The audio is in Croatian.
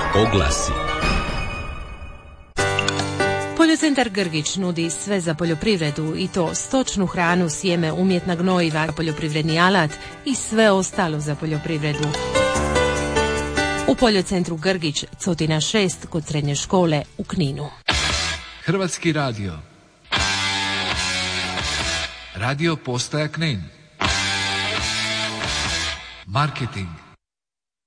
Oglasi. Poljocentar Grgić nudi sve za poljoprivredu i to stočnu hranu, sjeme, umjetna gnojiva, poljoprivredni alat i sve ostalo za poljoprivredu. U Poljocentru Grgić, Cotina 6, kod srednje škole u Kninu. Hrvatski radio. Radio postaja Knin. Marketing.